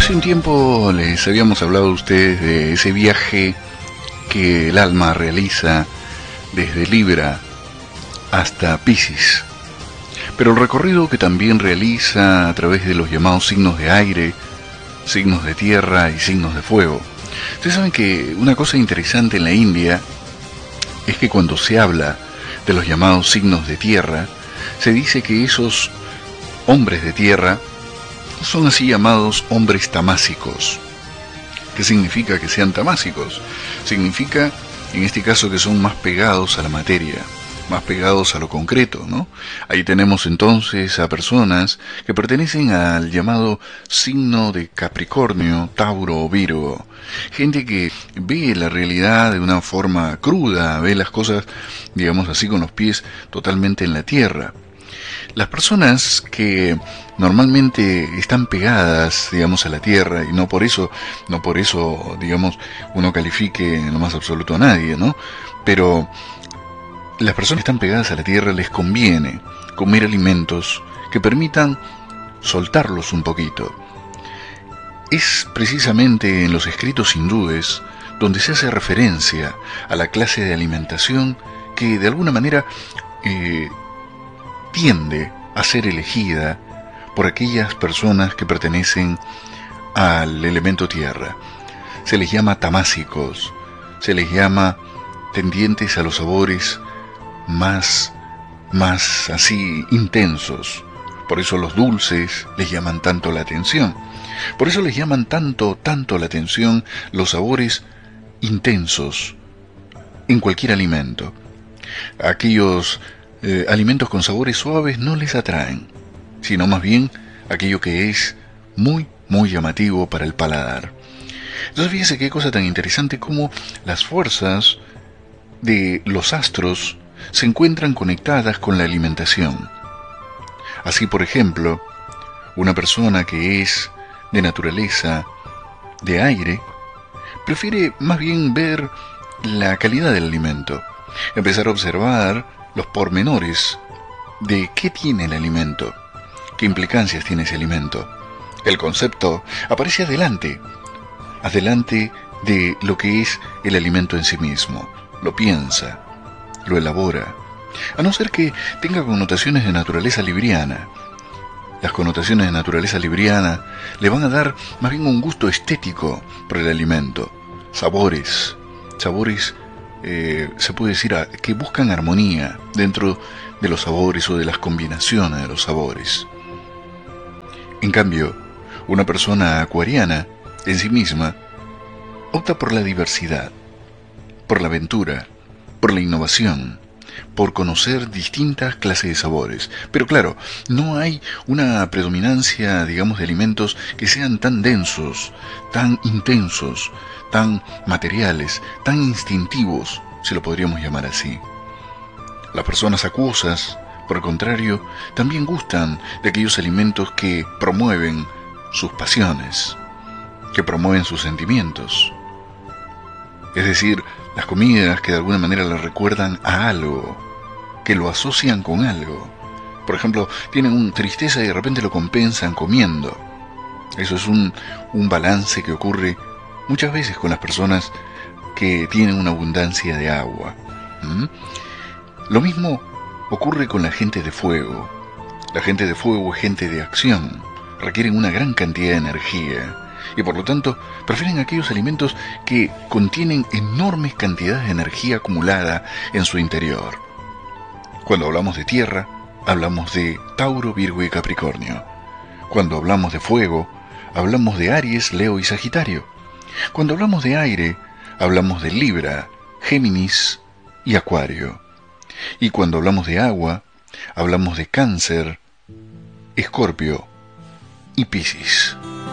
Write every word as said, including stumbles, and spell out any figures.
Hace un tiempo les habíamos hablado a ustedes de ese viaje que el alma realiza desde Libra hasta Piscis, pero el recorrido que también realiza a través de los llamados signos de aire, signos de tierra y signos de fuego. Ustedes saben que una cosa interesante en la India es que cuando se habla de los llamados signos de tierra, se dice que esos hombres de tierra son así llamados hombres tamásicos. ¿Qué significa que sean tamásicos? Significa, en este caso, que son más pegados a la materia, más pegados a lo concreto, ¿no? Ahí tenemos entonces a personas que pertenecen al llamado signo de Capricornio, Tauro o Virgo. Gente que ve la realidad de una forma cruda, ve las cosas, digamos así, con los pies totalmente en la tierra. Las personas que normalmente están pegadas, digamos, a la tierra, y no por eso, no por eso, digamos, uno califique en lo más absoluto a nadie, ¿no? Pero las personas que están pegadas a la tierra les conviene comer alimentos que permitan soltarlos un poquito. Es precisamente en los escritos hindúes donde se hace referencia a la clase de alimentación que de alguna manera eh, tiende a ser elegida por aquellas personas que pertenecen al elemento tierra. Se les llama tamásicos, se les llama tendientes a los sabores más, más así intensos. Por eso los dulces les llaman tanto la atención. Por eso les llaman tanto, tanto la atención los sabores intensos en cualquier alimento. Aquellos eh, alimentos con sabores suaves no les atraen, sino más bien aquello que es muy, muy llamativo para el paladar. Entonces fíjese qué cosa tan interesante como las fuerzas de los astros se encuentran conectadas con la alimentación. Así, por ejemplo, una persona que es de naturaleza de aire prefiere más bien ver la calidad del alimento, empezar a observar los pormenores de qué tiene el alimento, qué implicancias tiene ese alimento. El concepto aparece adelante, adelante de lo que es el alimento en sí mismo. Lo piensa, lo elabora, a no ser que tenga connotaciones de naturaleza libriana. Las connotaciones de naturaleza libriana le van a dar más bien un gusto estético por el alimento. Sabores, sabores, eh, se puede decir, a, que buscan armonía dentro de los sabores o de las combinaciones de los sabores. En cambio, una persona acuariana, en sí misma, opta por la diversidad, por la aventura, por la innovación, por conocer distintas clases de sabores. Pero claro, no hay una predominancia, digamos, de alimentos que sean tan densos, tan intensos, tan materiales, tan instintivos, si lo podríamos llamar así. Las personas acuosas, por el contrario, también gustan de aquellos alimentos que promueven sus pasiones, que promueven sus sentimientos. Es decir, las comidas que de alguna manera le recuerdan a algo, que lo asocian con algo. Por ejemplo, tienen una tristeza y de repente lo compensan comiendo. Eso es un, un balance que ocurre muchas veces con las personas que tienen una abundancia de agua. ¿Mm? Lo mismo ocurre con la gente de fuego. La gente de fuego es gente de acción, requieren una gran cantidad de energía y por lo tanto prefieren aquellos alimentos que contienen enormes cantidades de energía acumulada en su interior. Cuando hablamos de tierra, hablamos de Tauro, Virgo y Capricornio. Cuando hablamos de fuego, hablamos de Aries, Leo y Sagitario. Cuando hablamos de aire, hablamos de Libra, Géminis y Acuario. Y cuando hablamos de agua, hablamos de Cáncer, Escorpio y Piscis.